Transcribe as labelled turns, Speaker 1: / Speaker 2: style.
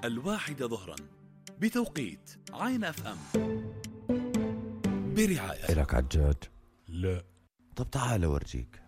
Speaker 1: 1 ظهرا بتوقيت عين اف ام، برعاية.
Speaker 2: إلك عجاج؟
Speaker 1: لا.
Speaker 2: طب تعال أورجيك.